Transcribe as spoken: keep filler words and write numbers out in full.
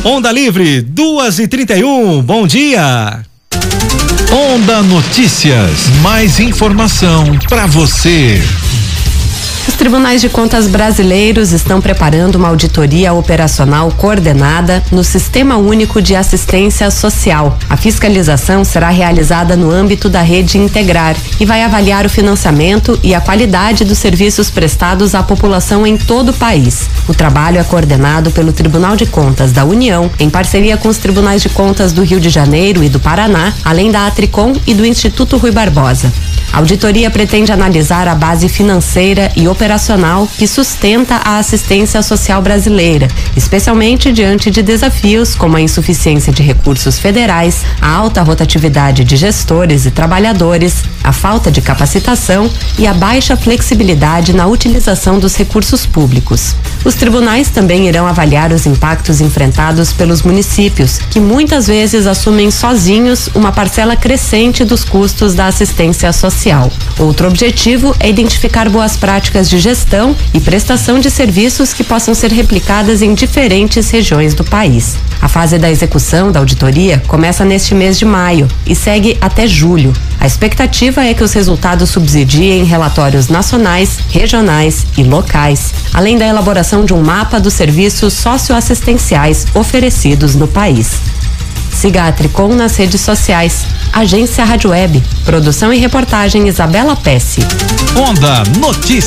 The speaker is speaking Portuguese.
Onda Livre, duas e trinta e um, bom dia. Onda Notícias, mais informação para você. Os tribunais de contas brasileiros estão preparando uma auditoria operacional coordenada no Sistema Único de Assistência Social. A fiscalização será realizada no âmbito da rede Integrar e vai avaliar o financiamento e a qualidade dos serviços prestados à população em todo o país. O trabalho é coordenado pelo Tribunal de Contas da União, em parceria com os Tribunais de Contas do Rio de Janeiro e do Paraná, além da Atricom e do Instituto Rui Barbosa. A auditoria pretende analisar a base financeira e operacional que sustenta a assistência social brasileira, especialmente diante de desafios como a insuficiência de recursos federais, a alta rotatividade de gestores e trabalhadores, a falta de capacitação e a baixa flexibilidade na utilização dos recursos públicos. Os tribunais também irão avaliar os impactos enfrentados pelos municípios, que muitas vezes assumem sozinhos uma parcela crescente dos custos da assistência social. Outro objetivo é identificar boas práticas de gestão e prestação de serviços que possam ser replicadas em diferentes regiões do país. A fase da execução da auditoria começa neste mês de maio e segue até julho. A expectativa é que os resultados subsidiem relatórios nacionais, regionais e locais, além da elaboração de um mapa dos serviços socioassistenciais oferecidos no país. Siga a Atricom nas redes sociais. Agência Rádio Web. Produção e reportagem Isabela Pesce. Onda Notícias.